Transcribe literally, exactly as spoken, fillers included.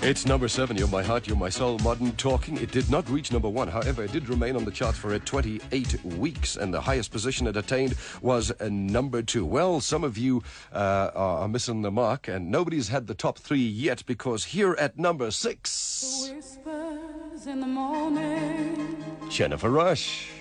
It's number seven, You're My Heart, You're My Soul, Modern Talking. It did not reach number one. However, it did remain on the charts for twenty-eight weeks, and the highest position it attained was uh, number two. Well, some of you uh, are missing the mark, and nobody's had the top three yet, because here at number six... Whispers in the morning. Jennifer Rush.